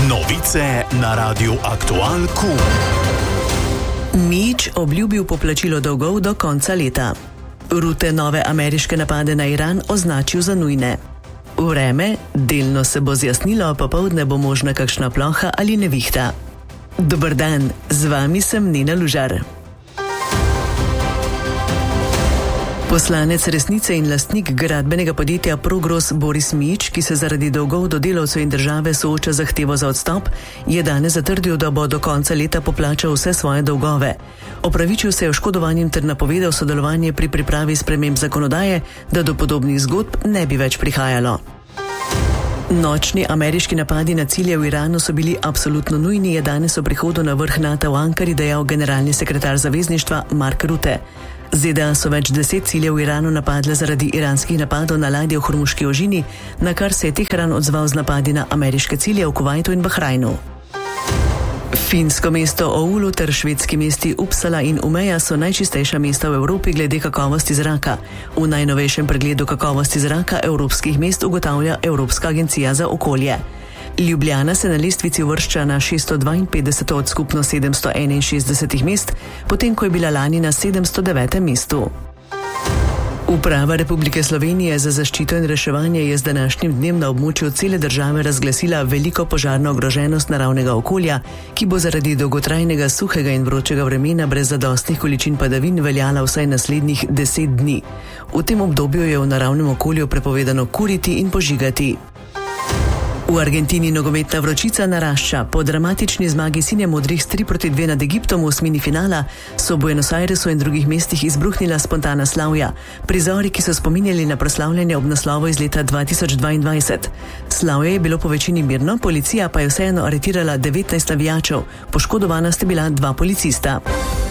Novice na Radiu Aktual Q. Mič obljubil poplačilo dolgov do konca leta. Rute nove ameriške napade na Iran označil za nujne. Vreme, delno se bo zjasnilo, popoldne bo možna kakšna ploha ali nevihta. Dober dan, z vami sem Nina Lužar. Poslanec Resnice in lastnik gradbenega podjetja Progros Boris Mič, ki se zaradi dolgov do delavcev in države sooča zahtevo za odstop, je danes zatrdil, da bo do konca leta poplačal vse svoje dolgove. Opravičil se je oškodovanjem ter napovedal sodelovanje pri pripravi sprememb zakonodaje, da do podobnih zgodb ne bi več prihajalo. Nočni ameriški napadi na cilje v Iranu so bili absolutno nujni, je danes o prihodu na vrh NATO v Ankari dejal generalni sekretar zavezništva Mark Rutte. ZDA so več 10 ciljev v Iranu napadle zaradi iranskih napadov na ladje v Hormuški ožini, na kar se je Teheran odzval z napadi na ameriške cilje v Kuvajtu in Bahrajnu. Finsko mesto Oulu ter švedski mesti Uppsala in Umeja so najčistejša mesta v Evropi glede kakovosti zraka. V najnovejšem pregledu kakovosti zraka evropskih mest ugotavlja Evropska agencija za okolje. Ljubljana se na lestvici uvršča na 652 od skupno 761 mest, potem ko je bila lani na 709. mestu. Uprava Republike Slovenije za zaščito in reševanje je z današnjim dnem na območju cele države razglasila veliko požarno ogroženost naravnega okolja, ki bo zaradi dolgotrajnega suhega in vročega vremena brez zadostnih količin padavin veljala vsaj naslednjih 10 dni. V tem obdobju je v naravnem okolju prepovedano kuriti in požigati. V Argentini nogometna vročica narašča. Po dramatični zmagi sinje-modrih s 3-2 nad Egiptom v osmini finala so v Buenos Airesu in drugih mestih izbruhnila spontana slavja. Prizori, ki so spominjali na proslavljanje ob naslovu iz leta 2022. Slavje je bilo po večini mirno, policija pa je vseeno aretirala 19 navijačev. Poškodovana sta bila 2 policista.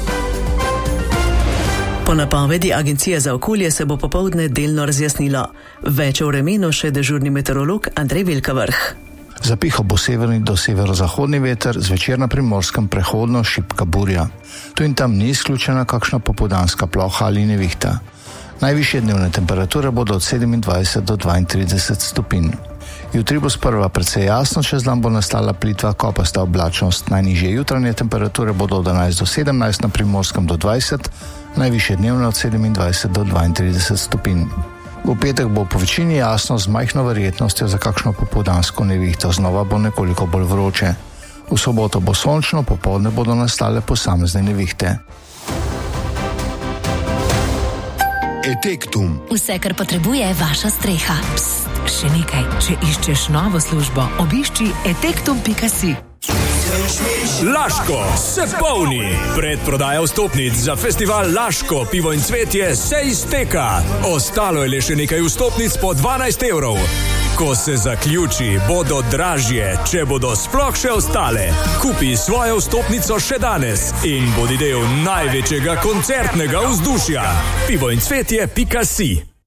Po napovedi Agencije za okolje se bo popoldne delno razjasnilo. Več o vremenu še dežurni meteorolog Andrej Velkavrh. Zapihal bo severni do severozahodni veter, zvečer na Primorskem prehodno šibka burja. Tu in tam ni izključena kakšna popoldanska ploha ali nevihta. Najvišje dnevne temperature bodo od 27 do 32 stopinj. Jutri bo sprva precej jasno, čez dan bo nastala plitva kopasta oblačnost. Najnižje jutranje temperature bodo od 11 do 17, na Primorskem do 20, najvišje dnevne od 27 do 32 stopinj. V petek bo po večini jasno z majhno verjetnostjo za kakšno popoldansko nevihto, znova bo nekoliko bolj vroče. V soboto bo sončno, popoldne bodo nastale posamezne nevihte. Etektum. Vse, kar potrebuje vaša streha. Psst, še nekaj. Če iščeš novo službo, obišči etektum.si. Laško se polni. Predprodaja vstopnic za festival Laško, pivo in cvetje se izteka. Ostalo je le še nekaj vstopnic po 12 evrov. Ko se zaključi, bodo dražje, če bodo sploh še ostale. Kupi svojo vstopnico še danes in bodi del največjega koncertnega vzdušja. pivoincvetje.si